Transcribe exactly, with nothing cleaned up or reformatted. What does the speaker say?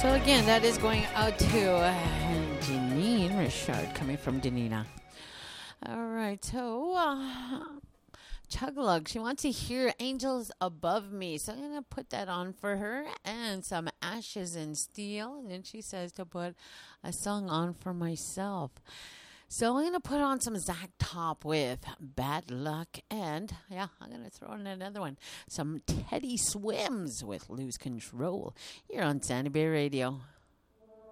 So again, that is going out to uh, Janine Richard, coming from Danina. All right, so uh, Chuglug, she wants to hear Angels Above Me. So I'm going to put that on for her, and some Ashes and Steel. And then she says to put a song on for myself. So I'm going to put on some Zach Top with Bad Luck. And, yeah, I'm going to throw in another one. Some Teddy Swims with Lose Control here on Sandy Bay Radio.